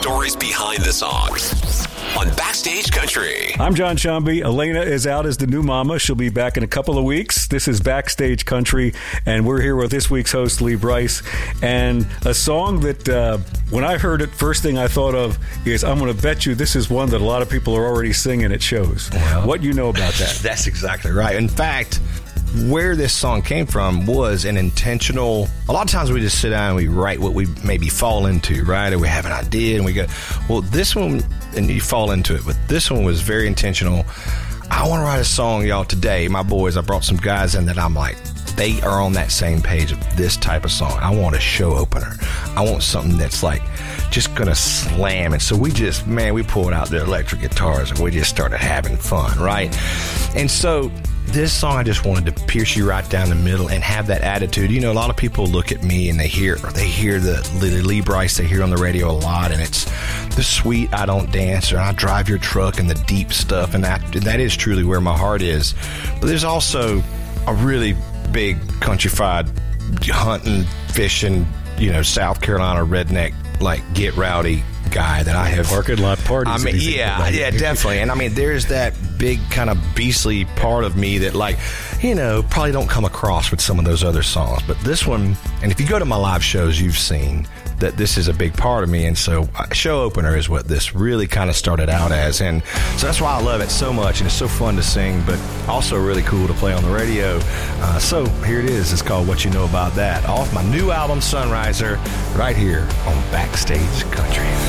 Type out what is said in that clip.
stories behind the songs on Backstage Country. I'm John Shambi. Elena is out as the new mama. She'll be back in a couple of weeks. This is Backstage Country, and we're here with this week's host, Lee Brice. And a song that when I heard it, first thing I thought of is, I'm going to bet you this is one that a lot of people are already singing at shows. Well, what you know about that? That's exactly right. In fact, where this song came from was an intentional. A lot of times we just sit down and we write what we maybe fall into, right? Or we have an idea and we go, well, this one, and you fall into it. But this one was very intentional. I want to write a song, y'all, today. My boys, I brought some guys in that I'm like, they are on that same page of this type of song. I want a show opener. I want something that's like just going to slam. And so we just, we pulled out the electric guitars and we just started having fun, right? And so this song, I just wanted to pierce you right down the middle and have that attitude. You know, a lot of people look at me and they hear the Lee Brice they hear on the radio a lot, and it's the sweet I don't dance or I drive your truck and the deep stuff, and that is truly where my heart is. But there's also a really big countrified hunting, fishing, South Carolina redneck, like get rowdy guy that I have. Parking lot parties. Yeah, definitely. And there's that big kind of beastly part of me that probably don't come across with some of those other songs. But this one, and if you go to my live shows, you've seen that this is a big part of me. And so show opener is what this really kind of started out as. And so that's why I love it so much. And it's so fun to sing, but also really cool to play on the radio. So here it is. It's called What You Know About That, off my new album, Sunriser, right here on Backstage Country.